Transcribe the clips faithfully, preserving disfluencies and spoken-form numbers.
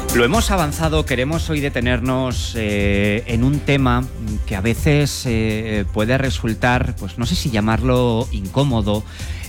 Lo hemos avanzado, queremos hoy detenernos eh, en un tema que a veces eh, puede resultar, pues no sé si llamarlo incómodo,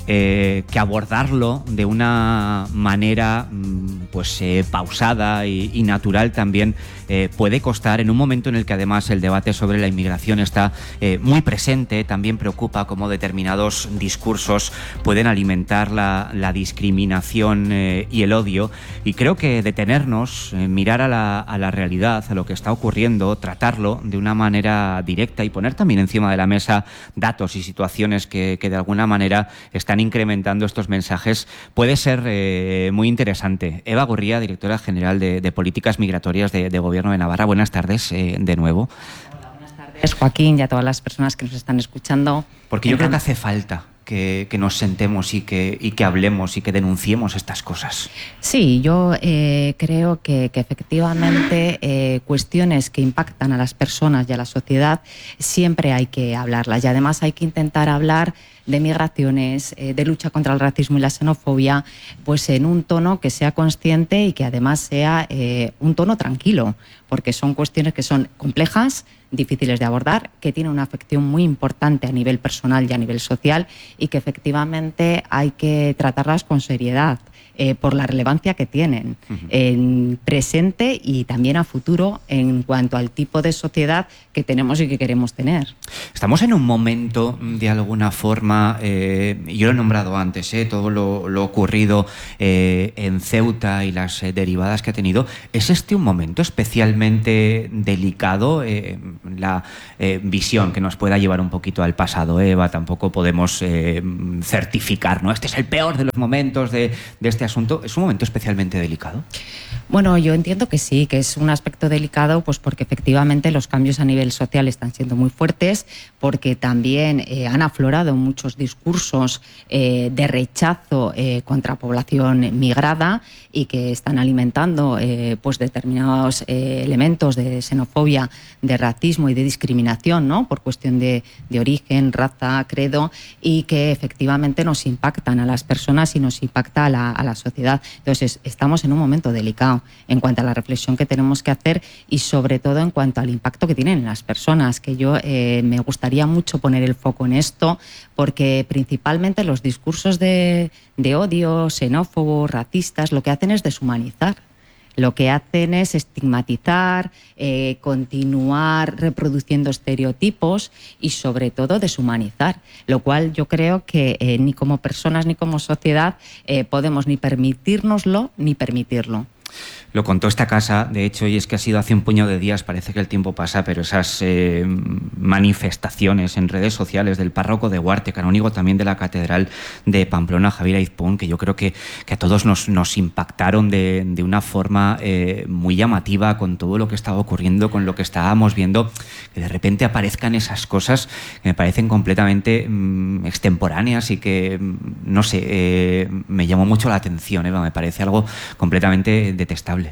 eh, que abordarlo de una manera pues eh, pausada y, y natural también eh, puede costar, en un momento en el que además el debate sobre la inmigración está eh, muy presente. También preocupa cómo determinados discursos pueden alimentar la, la discriminación eh, y el odio, y creo que detenernos, eh, mirar a la, a la realidad, a lo que está ocurriendo, tratarlo de una manera directa y poner también encima de la mesa datos y situaciones que, que de alguna manera están incrementando estos mensajes, puede ser eh, muy interesante. Eva Gurría, directora general de, de Políticas Migratorias de, de Gobierno de Navarra. Buenas tardes eh, de nuevo. Hola, buenas tardes, Joaquín, y a todas las personas que nos están escuchando. Porque yo creo que hace falta que, que nos sentemos y que, y que hablemos y que denunciemos estas cosas. Sí, yo eh, creo que, que efectivamente eh, cuestiones que impactan a las personas y a la sociedad siempre hay que hablarlas, y además hay que intentar hablar de migraciones, eh, de lucha contra el racismo y la xenofobia, pues en un tono que sea consciente y que además sea eh, un tono tranquilo, porque son cuestiones que son complejas, difíciles de abordar, que tienen una afección muy importante a nivel personal y a nivel social, y que efectivamente hay que tratarlas con seriedad, eh, por la relevancia que tienen uh-huh. en presente y también a futuro en cuanto al tipo de sociedad que tenemos y que queremos tener. Estamos en un momento, de alguna forma, eh, yo lo he nombrado antes, eh, todo lo, lo ocurrido eh, en Ceuta y las eh, derivadas que ha tenido. ¿Es este un momento especialmente delicado? Eh, la eh, visión que nos pueda llevar un poquito al pasado, Eva, tampoco podemos eh, certificar, ¿no? Este es el peor de los momentos de, de este asunto. ¿Es un momento especialmente delicado? Bueno, yo entiendo que sí, que es un aspecto delicado, pues porque efectivamente los cambios a nivel social están siendo muy fuertes, porque también eh, han aflorado muchos discursos eh, de rechazo eh, contra población migrada, y que están alimentando eh, pues determinados eh, elementos de xenofobia, de racismo y de discriminación, ¿no? Por cuestión de, de origen, raza, credo, y que efectivamente nos impactan a las personas y nos impacta a la, a la sociedad. Entonces, estamos en un momento delicado en cuanto a la reflexión que tenemos que hacer, y sobre todo en cuanto al impacto que tienen en las personas, que yo eh, me gustaría mucho poner el foco en esto, porque principalmente los discursos de, de odio, xenófobos, racistas, lo que hacen es deshumanizar. Lo que hacen es estigmatizar, eh, continuar reproduciendo estereotipos y sobre todo deshumanizar, lo cual yo creo que eh, ni como personas ni como sociedad eh, podemos ni permitírnoslo ni permitirlo. Lo contó esta casa, de hecho, y es que ha sido hace un puñado de días, parece que el tiempo pasa, pero esas eh, manifestaciones en redes sociales del párroco de Huarte, canónigo también de la Catedral de Pamplona, Javier Aizpún, que yo creo que, que a todos nos, nos impactaron de, de una forma eh, muy llamativa, con todo lo que estaba ocurriendo, con lo que estábamos viendo, que de repente aparezcan esas cosas que me parecen completamente mm, extemporáneas y que, no sé, eh, me llamó mucho la atención, Eva, me parece algo completamente detestable.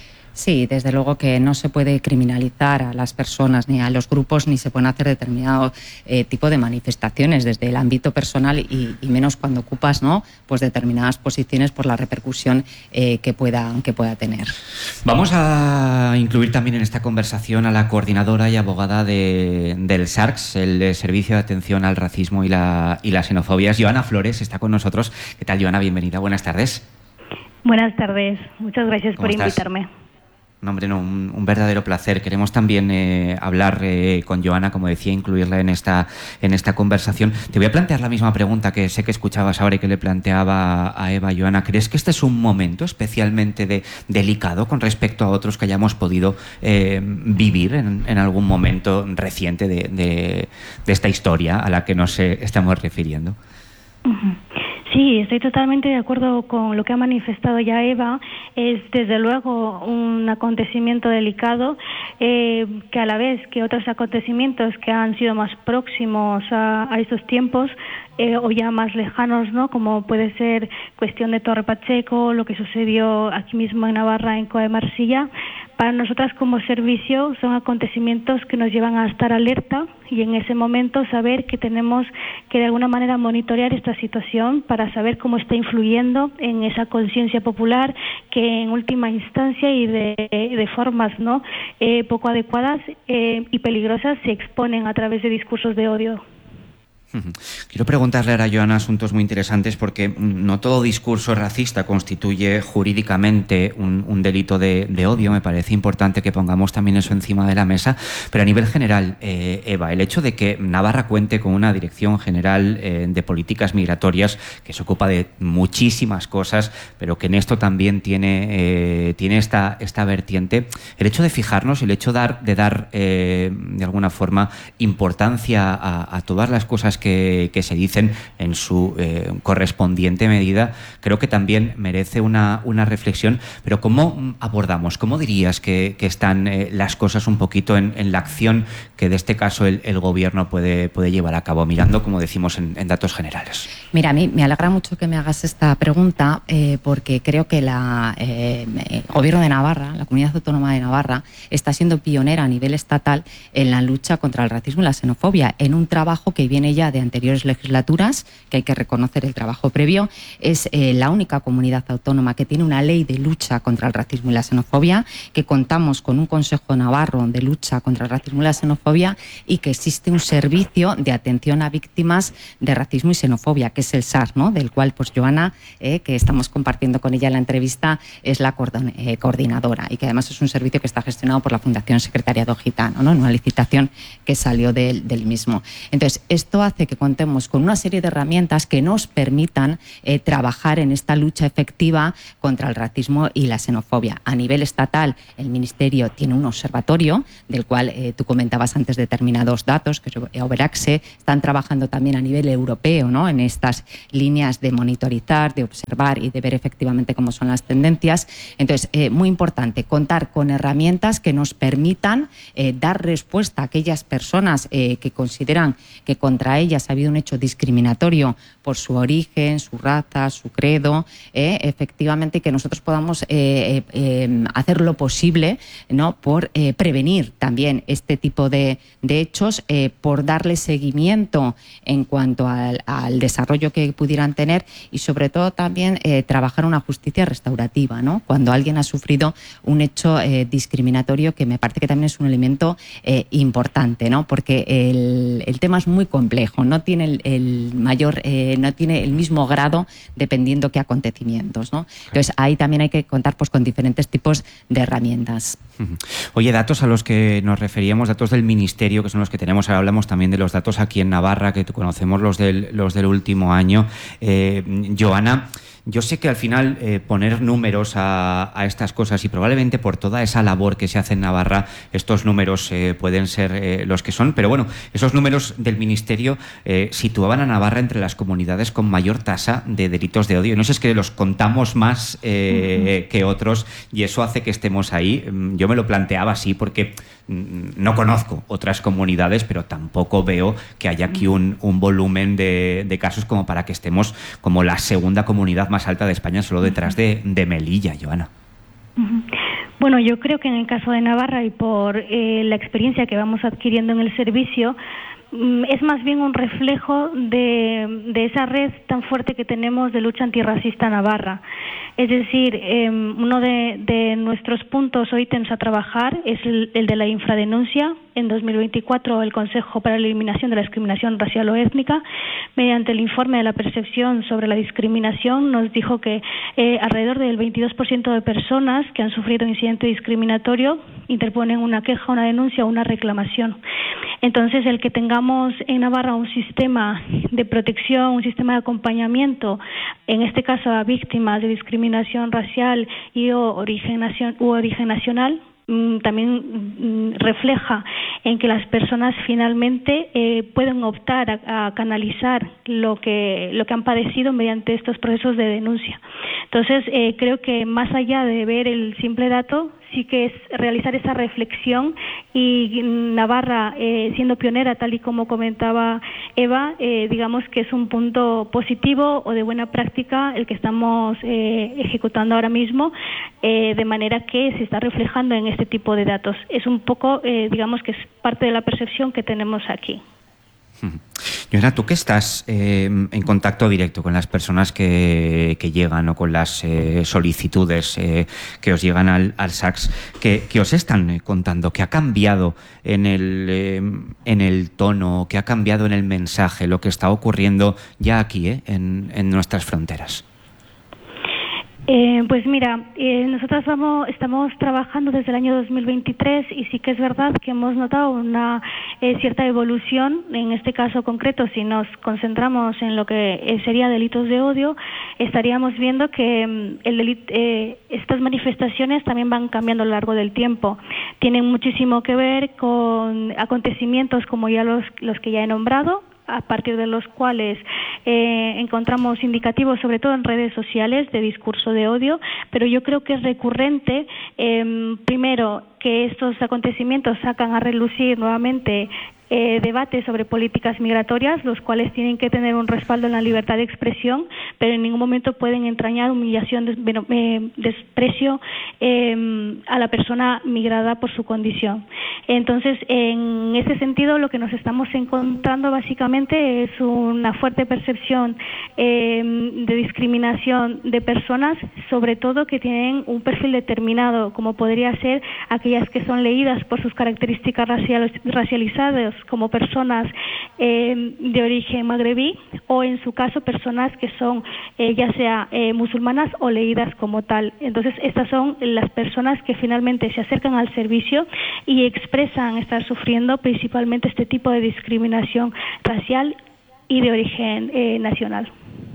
Sí, desde luego que no se puede criminalizar a las personas ni a los grupos, ni se pueden hacer determinado eh, tipo de manifestaciones desde el ámbito personal, y, y menos cuando ocupas, ¿no?, pues determinadas posiciones por la repercusión eh, que pueda, que pueda tener. Vamos a incluir también en esta conversación a la coordinadora y abogada de, del SARCS, el Servicio de Atención al Racismo y la, y las Xenofobias. Joana Flores está con nosotros. ¿Qué tal, Joana? Bienvenida. Buenas tardes. Buenas tardes. Muchas gracias por estás? invitarme. No, hombre, no, un, un verdadero placer. Queremos también eh, hablar eh, con Joana, como decía, incluirla en esta, en esta conversación. Te voy a plantear la misma pregunta que sé que escuchabas ahora y que le planteaba a Eva. Joana, ¿crees que este es un momento especialmente de, delicado con respecto a otros que hayamos podido eh, vivir en, en algún momento reciente de, de, de esta historia a la que nos eh, estamos refiriendo? Uh-huh. Sí, estoy totalmente de acuerdo con lo que ha manifestado ya Eva. Es desde luego un acontecimiento delicado, eh, que a la vez que otros acontecimientos que han sido más próximos a, a estos tiempos eh, o ya más lejanos, ¿no?, como puede ser cuestión de Torre Pacheco, lo que sucedió aquí mismo en Navarra, en Coa de Marsilla, Para nosotras como servicio son acontecimientos que nos llevan a estar alerta y en ese momento saber que tenemos que de alguna manera monitorear esta situación para saber cómo está influyendo en esa conciencia popular que en última instancia y de, de formas no eh, poco adecuadas eh, y peligrosas se exponen a través de discursos de odio. Quiero preguntarle ahora a Joana asuntos muy interesantes porque no todo discurso racista constituye jurídicamente un, un delito de, de odio. Me parece importante que pongamos también eso encima de la mesa. Pero a nivel general, eh, Eva, el hecho de que Navarra cuente con una Dirección General eh, de Políticas Migratorias que se ocupa de muchísimas cosas, pero que en esto también tiene, eh, tiene esta, esta vertiente, el hecho de fijarnos, el hecho de dar, de, dar eh, de alguna forma importancia a, a todas las cosas que Que, que se dicen en su eh, correspondiente medida, creo que también merece una, una reflexión. Pero ¿cómo abordamos, cómo dirías que, que están eh, las cosas un poquito en, en la acción que de este caso el, el Gobierno puede, puede llevar a cabo, mirando, como decimos, en, en datos generales? Mira, a mí me alegra mucho que me hagas esta pregunta eh, porque creo que la, eh, el Gobierno de Navarra, la Comunidad Autónoma de Navarra, está siendo pionera a nivel estatal en la lucha contra el racismo y la xenofobia, en un trabajo que viene ya de anteriores legislaturas, que hay que reconocer el trabajo previo. Es eh, la única comunidad autónoma que tiene una ley de lucha contra el racismo y la xenofobia, que contamos con un Consejo Navarro de lucha contra el racismo y la xenofobia y que existe un servicio de atención a víctimas de racismo y xenofobia, que es el S A R, ¿no? Del cual pues Joana, eh, que estamos compartiendo con ella la entrevista, es la eh, coordinadora y que además es un servicio que está gestionado por la Fundación Secretariado Gitano, ¿no? En una licitación que salió del, del mismo. Entonces, esto hace que contemos con una serie de herramientas que nos permitan eh, trabajar en esta lucha efectiva contra el racismo y la xenofobia. A nivel estatal, el Ministerio tiene un observatorio, del cual eh, tú comentabas antes determinados datos, que es Overaxe. Están trabajando también a nivel europeo, ¿no? En estas líneas de monitorizar, de observar y de ver efectivamente cómo son las tendencias. Entonces, eh, muy importante, contar con herramientas que nos permitan eh, dar respuesta a aquellas personas eh, que consideran que contra ellas ha habido un hecho discriminatorio por su origen, su raza, su credo, eh, efectivamente que nosotros podamos eh, eh, hacer lo posible, ¿no? por eh, prevenir también este tipo de, de hechos, eh, por darle seguimiento en cuanto al, al desarrollo que pudieran tener y sobre todo también eh, trabajar una justicia restaurativa, ¿no? Cuando alguien ha sufrido un hecho eh, discriminatorio, que me parece que también es un elemento eh, importante, ¿no? Porque el, el tema es muy complejo, no tiene el, el mayor, eh, no tiene el mismo grado dependiendo qué acontecimientos, ¿no? Entonces ahí también hay que contar pues con diferentes tipos de herramientas. Oye, datos a los que nos referíamos, datos del Ministerio, que son los que tenemos, ahora hablamos también de los datos aquí en Navarra, que conocemos los del, los del último año. Eh, Joana, yo sé que al final eh, poner números a, a estas cosas, y probablemente por toda esa labor que se hace en Navarra, estos números eh, pueden ser eh, los que son, pero bueno, esos números del Ministerio eh, situaban a Navarra entre las comunidades con mayor tasa de delitos de odio. No sé, es que los contamos más eh, uh-huh. que otros y eso hace que estemos ahí. Yo me lo planteaba así porque no conozco otras comunidades, pero tampoco veo que haya aquí un, un volumen de, de casos como para que estemos como la segunda comunidad más alta de España, solo detrás de, de Melilla, Joana. Bueno, yo creo que en el caso de Navarra y por eh, la experiencia que vamos adquiriendo en el servicio, es más bien un reflejo de, de esa red tan fuerte que tenemos de lucha antirracista Navarra. Es decir, eh, uno de, de nuestros puntos o ítems a trabajar es el, el de la infradenuncia. En dos mil veinticuatro, el Consejo para la Eliminación de la Discriminación Racial o Étnica, mediante el informe de la percepción sobre la discriminación, nos dijo que eh, alrededor del veintidós por ciento de personas que han sufrido incidente discriminatorio interponen una queja, una denuncia o una reclamación. Entonces, el que tengamos en Navarra un sistema de protección, un sistema de acompañamiento, en este caso a víctimas de discriminación racial y o origen, nacion- u origen nacional, también refleja en que las personas finalmente eh, pueden optar a, a canalizar lo que lo que han padecido mediante estos procesos de denuncia. Entonces, eh, creo que más allá de ver el simple dato, sí que es realizar esa reflexión y Navarra, eh, siendo pionera, tal y como comentaba Eva, eh, digamos que es un punto positivo o de buena práctica el que estamos eh, ejecutando ahora mismo eh, de manera que se está reflejando en este tipo de datos. Es un poco, eh, digamos que es parte de la percepción que tenemos aquí. Joana, tú que estás eh, en contacto directo con las personas que, que llegan o con las eh, solicitudes eh, que os llegan al, al S A C S, ¿qué, qué os están eh, contando? ¿Qué ha cambiado en el, eh, en el tono, qué ha cambiado en el mensaje, lo que está ocurriendo ya aquí eh, en, en nuestras fronteras? Eh, pues mira, eh, nosotros vamos, estamos trabajando desde el año dos mil veintitrés y sí que es verdad que hemos notado una eh, cierta evolución. En este caso concreto, si nos concentramos en lo que eh, sería delitos de odio, estaríamos viendo que mm, el delito, eh, estas manifestaciones también van cambiando a lo largo del tiempo. Tienen muchísimo que ver con acontecimientos como ya los, los que ya he nombrado, a partir de los cuales eh, encontramos indicativos, sobre todo en redes sociales, de discurso de odio, pero yo creo que es recurrente, eh, primero, que estos acontecimientos sacan a relucir nuevamente Eh, debates sobre políticas migratorias, los cuales tienen que tener un respaldo en la libertad de expresión, pero en ningún momento pueden entrañar humillación, des, eh, desprecio eh, a la persona migrada por su condición. Entonces, en ese sentido, lo que nos estamos encontrando básicamente es una fuerte percepción eh, de discriminación de personas, sobre todo que tienen un perfil determinado, como podría ser aquellas que son leídas por sus características racial, racializadas, como personas eh, de origen magrebí, o en su caso personas que son eh, ya sea eh, musulmanas o leídas como tal. Entonces estas son las personas que finalmente se acercan al servicio y expresan estar sufriendo principalmente este tipo de discriminación racial y de origen eh, nacional.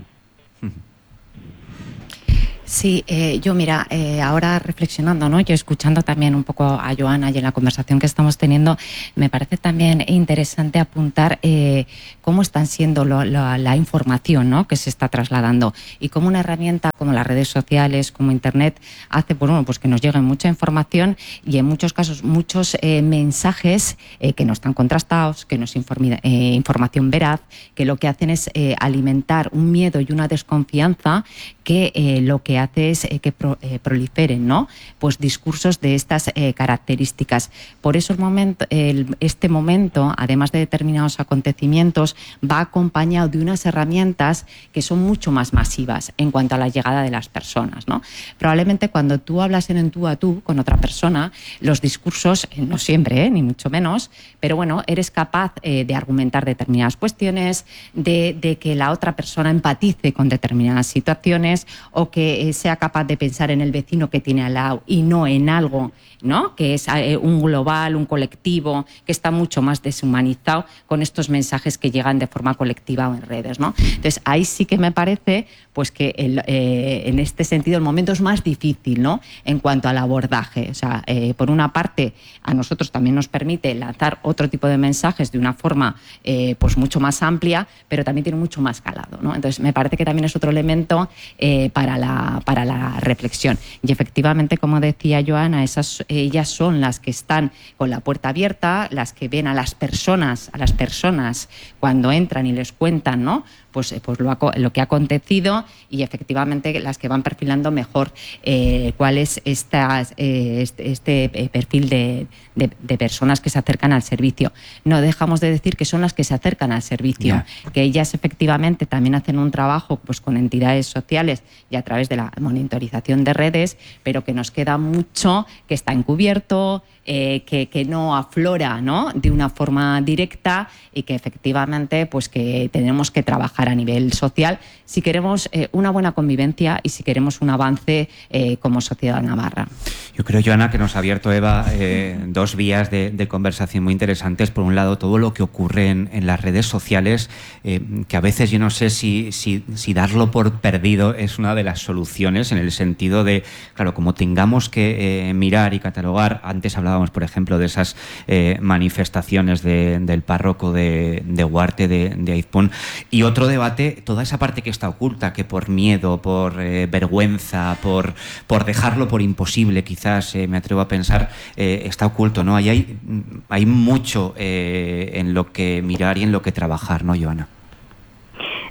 Sí, eh, yo mira, eh, ahora reflexionando, ¿no? Yo escuchando también un poco a Joana y en la conversación que estamos teniendo, me parece también interesante apuntar eh, cómo están siendo lo, lo, la información, ¿no?, que se está trasladando, y cómo una herramienta como las redes sociales, como Internet, hace pues, bueno, pues que nos llegue mucha información y en muchos casos muchos eh, mensajes eh, que no están contrastados, que no es informi- eh, información veraz, que lo que hacen es eh, alimentar un miedo y una desconfianza que eh, lo que hace es eh, que pro, eh, proliferen, ¿no?, pues discursos de estas eh, características. Por eso el momento, el, este momento, además de determinados acontecimientos, va acompañado de unas herramientas que son mucho más masivas en cuanto a la llegada de las personas, ¿no? Probablemente cuando tú hablas en, en tú a tú con otra persona, los discursos, eh, no siempre, eh, ni mucho menos, pero bueno, eres capaz eh, de argumentar determinadas cuestiones, de, de que la otra persona empatice con determinadas situaciones, o que eh, sea capaz de pensar en el vecino que tiene al lado y no en algo, ¿no?, que es eh, un global, un colectivo, que está mucho más deshumanizado con estos mensajes que llegan de forma colectiva o en redes, ¿no? Entonces, ahí sí que me parece pues que el, eh, en este sentido el momento es más difícil, ¿no?, en cuanto al abordaje. O sea, eh, por una parte, a nosotros también nos permite lanzar otro tipo de mensajes de una forma eh, pues mucho más amplia, pero también tiene mucho más calado, ¿no? Entonces, me parece que también es otro elemento eh, para, la, para la reflexión. Y efectivamente, como decía Joana, esas, ellas son las que están con la puerta abierta, las que ven a las personas, a las personas cuando entran y les cuentan, ¿no?, pues, pues lo, ha, lo que ha acontecido, y efectivamente las que van perfilando mejor eh, cuál es esta, eh, este, este perfil de, de, de personas que se acercan al servicio. No dejamos de decir que son las que se acercan al servicio, yeah. que ellas efectivamente también hacen un trabajo pues, con entidades sociales y a través de la monitorización de redes, pero que nos queda mucho que está encubierto, eh, que, que no aflora, ¿no?, de una forma directa, y que efectivamente pues, que tenemos que trabajar a nivel social si queremos eh, una buena convivencia y si queremos un avance eh, como sociedad navarra. Yo creo, Joana, que nos ha abierto Eva eh, dos vías de, de conversación muy interesantes. Por un lado, todo lo que ocurre en, en las redes sociales, eh, que a veces yo no sé si, si, si darlo por perdido es una de las soluciones, en el sentido de, claro, como tengamos que eh, mirar y catalogar. Antes hablábamos, por ejemplo, de esas eh, manifestaciones de, del párroco de, de Huarte, de, de Aizpún, y otro debate, toda esa parte que está oculta, que por miedo, por eh, vergüenza, por, por dejarlo por imposible, quizás eh, me atrevo a pensar, eh, está oculto, ¿no? Ahí hay, hay mucho eh, en lo que mirar y en lo que trabajar, ¿no, Joana?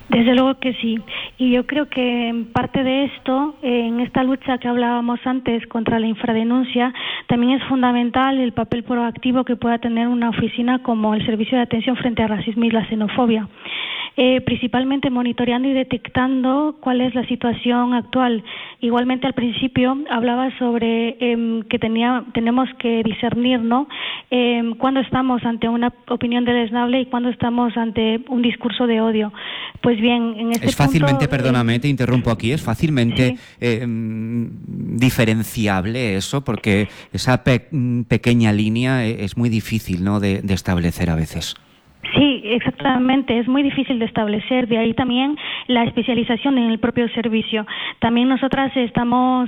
Desde luego que sí. Y yo creo que en parte de esto, en esta lucha que hablábamos antes contra la infradenuncia, también es fundamental el papel proactivo que pueda tener una oficina como el Servicio de Atención frente al Racismo y la Xenofobia. Eh, principalmente monitoreando y detectando cuál es la situación actual. Igualmente al principio hablaba sobre eh, que tenía, tenemos que discernir, ¿no? Eh, cuando estamos ante una opinión deleznable y cuando estamos ante un discurso de odio. Pues bien, en este es fácilmente, punto, perdóname, eh, te interrumpo aquí, es fácilmente sí. eh, diferenciable eso, porque esa pe pequeña línea es muy difícil, ¿no?, de, de establecer a veces. Sí, exactamente. Es muy difícil de establecer. De ahí también la especialización en el propio servicio. También nosotras estamos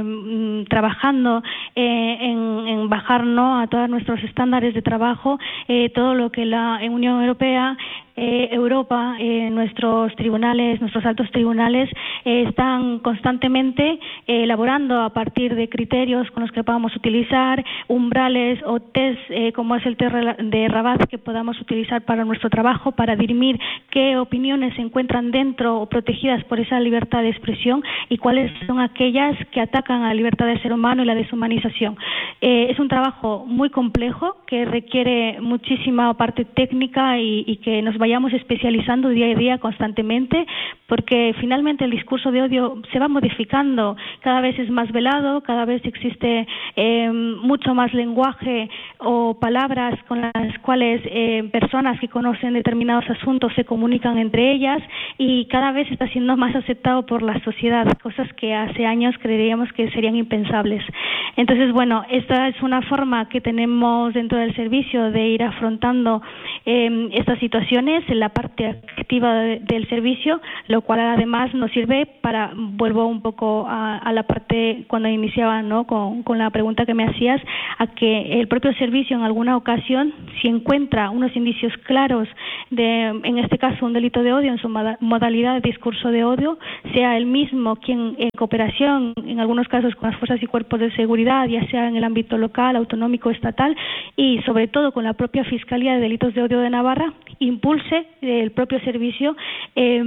eh, trabajando eh, en, en bajar, ¿no?, a todos nuestros estándares de trabajo, eh, todo lo que la Unión Europea, eh, Europa, eh, nuestros tribunales, nuestros altos tribunales eh, están constantemente eh, elaborando a partir de criterios con los que podamos utilizar, umbrales o test eh, como es el test de Rabat que podamos utilizar para nuestro trabajo, para dirimir qué opiniones se encuentran dentro o protegidas por esa libertad de expresión y cuáles son aquellas que atacan a la libertad del ser humano y la deshumanización. Eh, es un trabajo muy complejo que requiere muchísima parte técnica y, y que nos vayamos especializando día a día constantemente, porque finalmente el discurso de odio se va modificando, cada vez es más velado, cada vez existe eh, mucho más lenguaje o palabras con las cuales eh, personas que conocen determinados asuntos se comunican entre ellas y cada vez está siendo más aceptado por la sociedad, cosas que hace años creeríamos que serían impensables. Entonces, bueno, esta es una forma que tenemos dentro del servicio de ir afrontando eh, estas situaciones en la parte activa de, del servicio, lo cual además nos sirve para, vuelvo un poco a, a la parte cuando iniciaba, ¿no?, con, con la pregunta que me hacías, a que el propio servicio en alguna ocasión, si encuentra unos indicios claros de, en este caso, un delito de odio en su modalidad de discurso de odio, sea el mismo quien en cooperación, en algunos casos con las fuerzas y cuerpos de seguridad, ya sea en el ámbito local, autonómico, estatal y sobre todo con la propia Fiscalía de Delitos de Odio de Navarra, impulse el propio servicio eh,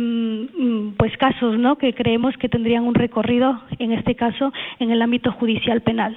pues casos, ¿no?, que creemos que tendrían un recorrido, en este caso, en el ámbito judicial penal.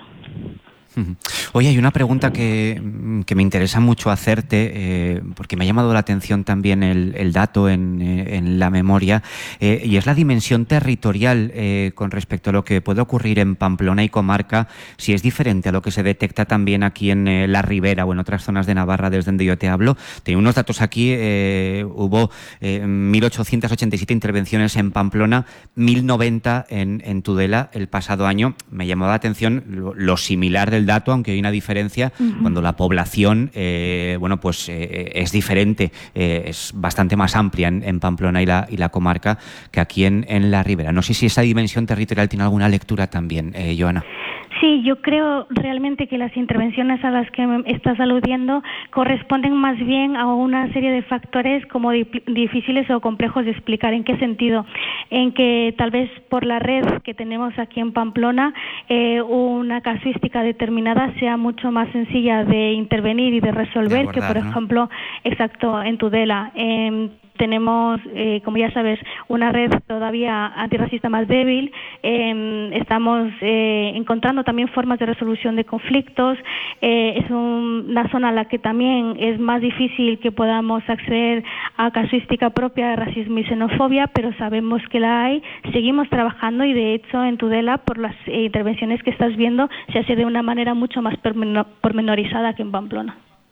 Oye, hay una pregunta que, que me interesa mucho hacerte, eh, porque me ha llamado la atención también el, el dato en, eh, en la memoria, eh, y es la dimensión territorial eh, con respecto a lo que puede ocurrir en Pamplona y comarca, si es diferente a lo que se detecta también aquí en eh, la Ribera o en otras zonas de Navarra desde donde yo te hablo. Tengo unos datos aquí, eh, hubo eh, mil ochocientas ochenta y siete intervenciones en Pamplona, mil noventa en, en Tudela el pasado año. Me llamó la atención lo, lo similar del dato, aunque hay una diferencia uh-huh. cuando la población eh, bueno pues eh, es diferente, eh, es bastante más amplia en, en Pamplona y la, y la comarca que aquí en, en la Ribera. No sé si esa dimensión territorial tiene alguna lectura también, eh, Joana. Sí, yo creo realmente que las intervenciones a las que me estás aludiendo corresponden más bien a una serie de factores como di- difíciles o complejos de explicar. ¿En qué sentido? En que tal vez por la red que tenemos aquí en Pamplona, eh, una casuística determinada sea mucho más sencilla de intervenir y de resolver de abordar, que, por ¿no? ejemplo, exacto, en Tudela. Eh, Tenemos, eh, como ya sabes, una red todavía antirracista más débil. Eh, estamos eh, encontrando también formas de resolución de conflictos. Eh, es un, una zona a la que también es más difícil que podamos acceder a casuística propia de racismo y xenofobia, pero sabemos que la hay. Seguimos trabajando y, de hecho, en Tudela, por las eh, intervenciones que estás viendo, se hace de una manera mucho más pormenorizada que en Pamplona.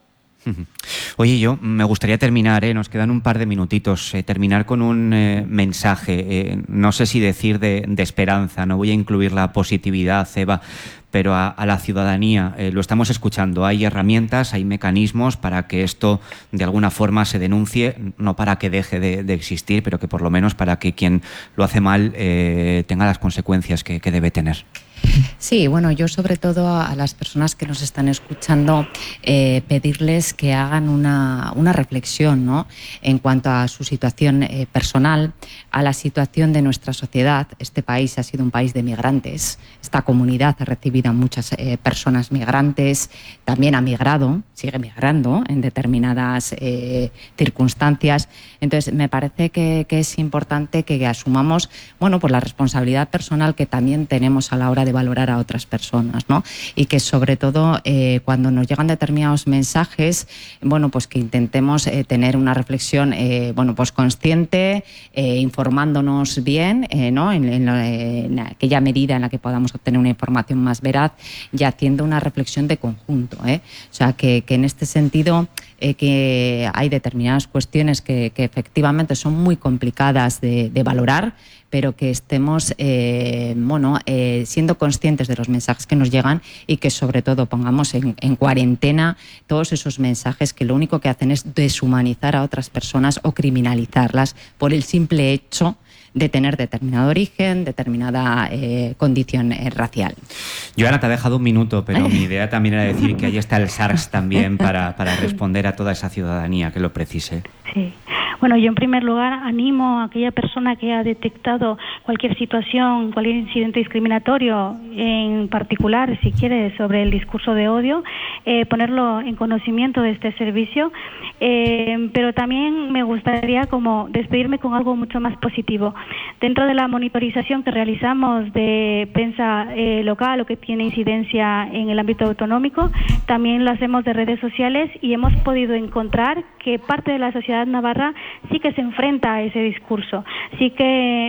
Oye, yo me gustaría terminar, ¿eh? Nos quedan un par de minutitos, eh, terminar con un eh, mensaje, eh, no sé si decir de, de esperanza, no voy a incluir la positividad, Eva, pero a, a la ciudadanía, eh, lo estamos escuchando, hay herramientas, hay mecanismos para que esto de alguna forma se denuncie, no para que deje de, de existir, pero que por lo menos para que quien lo hace mal eh, tenga las consecuencias que, que debe tener. Sí, bueno, yo sobre todo a las personas que nos están escuchando eh, pedirles que hagan una, una reflexión, ¿no?, en cuanto a su situación eh, personal, a la situación de nuestra sociedad. Este país ha sido un país de migrantes, esta comunidad ha recibido a muchas eh, personas migrantes, también ha migrado, sigue migrando en determinadas eh, circunstancias. Entonces, me parece que, que es importante que asumamos, bueno, pues la responsabilidad personal que también tenemos a la hora de valorar a otras personas, ¿no? Y que sobre todo eh, cuando nos llegan determinados mensajes, bueno, pues que intentemos eh, tener una reflexión, eh, bueno, pues consciente, eh, informándonos bien, eh, ¿no?, en, en, lo, en aquella medida en la que podamos obtener una información más veraz y haciendo una reflexión de conjunto, ¿eh? O sea, que, que en este sentido eh, que hay determinadas cuestiones que, que efectivamente son muy complicadas de, de valorar, pero que estemos eh, bueno, eh, siendo conscientes de los mensajes que nos llegan y que sobre todo pongamos en, en cuarentena todos esos mensajes que lo único que hacen es deshumanizar a otras personas o criminalizarlas por el simple hecho de tener determinado origen, determinada eh, condición eh, racial. Joana, te ha dejado un minuto, pero mi idea también era decir que ahí está el SARS también para, para responder a toda esa ciudadanía que lo precise. Sí. Bueno, yo en primer lugar animo a aquella persona que ha detectado cualquier situación, cualquier incidente discriminatorio, en particular, si quiere, sobre el discurso de odio, eh, ponerlo en conocimiento de este servicio. Eh, pero también me gustaría como despedirme con algo mucho más positivo. Dentro de la monitorización que realizamos de prensa eh, local o que tiene incidencia en el ámbito autonómico, también lo hacemos de redes sociales y hemos podido encontrar que parte de la sociedad navarra sí que se enfrenta a ese discurso, sí que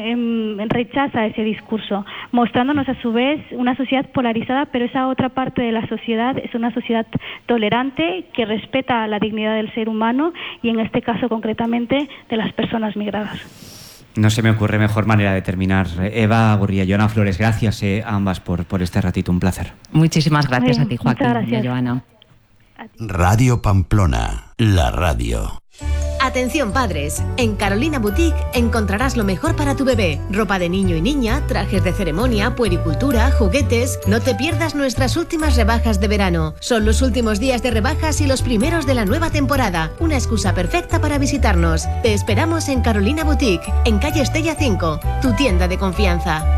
eh, rechaza ese discurso, mostrándonos a su vez una sociedad polarizada, pero esa otra parte de la sociedad es una sociedad tolerante que respeta la dignidad del ser humano y en este caso concretamente de las personas migradas. No se me ocurre mejor manera de terminar. Eva Gurría, Joana Flores, gracias eh, a ambas por, por este ratito, un placer. Muchísimas gracias a ti, Joaquín, gracias. y a Joana. Radio Pamplona, la radio. Atención padres, en Carolina Boutique encontrarás lo mejor para tu bebé. Ropa de niño y niña, trajes de ceremonia, puericultura, juguetes. No te pierdas nuestras últimas rebajas de verano. Son los últimos días de rebajas y los primeros de la nueva temporada. Una excusa perfecta para visitarnos. Te esperamos en Carolina Boutique, en calle Estella cinco, tu tienda de confianza.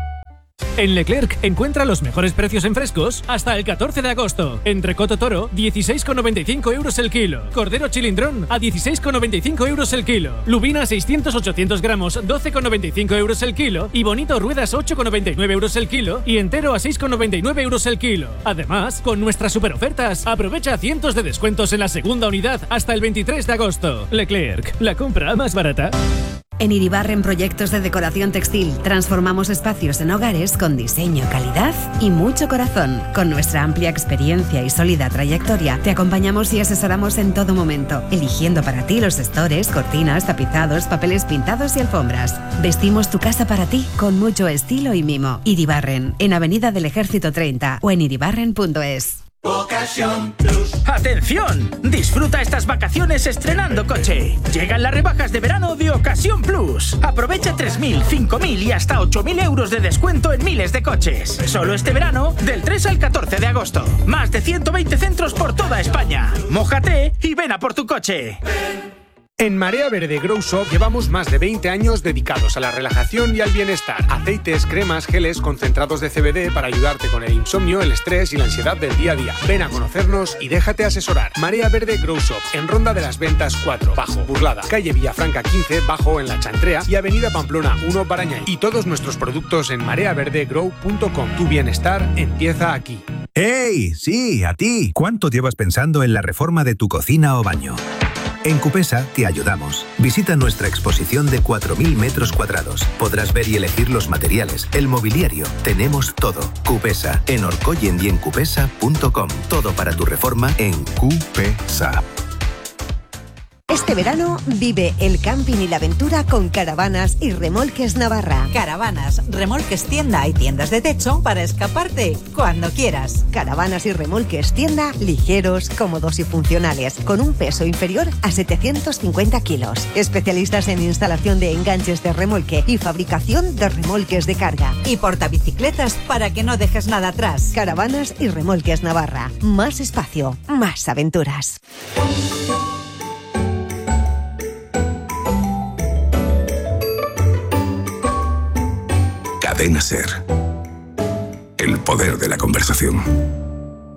En Leclerc encuentra los mejores precios en frescos hasta el catorce de agosto. Entrecoto toro, dieciséis con noventa y cinco euros el kilo. Cordero chilindrón, a dieciséis con noventa y cinco euros el kilo. Lubina seiscientos ochocientos gramos, doce con noventa y cinco euros el kilo. Y bonito ruedas, ocho con noventa y nueve euros el kilo. Y entero a seis con noventa y nueve euros el kilo. Además, con nuestras superofertas, aprovecha cientos de descuentos en la segunda unidad hasta el veintitrés de agosto. Leclerc, la compra más barata. En Iribarren Proyectos de Decoración Textil transformamos espacios en hogares con diseño, calidad y mucho corazón. Con nuestra amplia experiencia y sólida trayectoria te acompañamos y asesoramos en todo momento, eligiendo para ti los estores, cortinas, tapizados, papeles pintados y alfombras. Vestimos tu casa para ti con mucho estilo y mimo. Iribarren, en Avenida del Ejército treinta o en iribarren punto es. Ocasión Plus. ¡Atención! Disfruta estas vacaciones estrenando coche. Llegan las rebajas de verano de Ocasión Plus. Aprovecha tres mil, cinco mil y hasta ocho mil euros de descuento en miles de coches. Solo este verano, del tres al catorce de agosto. Más de ciento veinte centros por toda España. Mójate y ven a por tu coche. En Marea Verde Grow Shop llevamos más de veinte años dedicados a la relajación y al bienestar. Aceites, cremas, geles, concentrados de C B D para ayudarte con el insomnio, el estrés y la ansiedad del día a día. Ven a conocernos y déjate asesorar. Marea Verde Grow Shop, en Ronda de las Ventas cuatro, Bajo, Burlada, calle Villafranca quince, Bajo en La Chantrea y avenida Pamplona uno, Barañáin. Y todos nuestros productos en marea verde grow punto com. Tu bienestar empieza aquí. ¡Hey! Sí, a ti. ¿Cuánto llevas pensando en la reforma de tu cocina o baño? En Cupesa te ayudamos. Visita nuestra exposición de cuatro mil metros cuadrados. Podrás ver y elegir los materiales, el mobiliario. Tenemos todo. Cupesa, en Orcoyen y en cupesa punto com. Todo para tu reforma en Cupesa. Este verano vive el camping y la aventura con Caravanas y Remolques Navarra. Caravanas, remolques tienda y tiendas de techo para escaparte cuando quieras. Caravanas y remolques tienda, ligeros, cómodos y funcionales, con un peso inferior a setecientos cincuenta kilos. Especialistas en instalación de enganches de remolque y fabricación de remolques de carga. Y portabicicletas para que no dejes nada atrás. Caravanas y Remolques Navarra. Más espacio, más aventuras. Cadena SER. El poder de la conversación.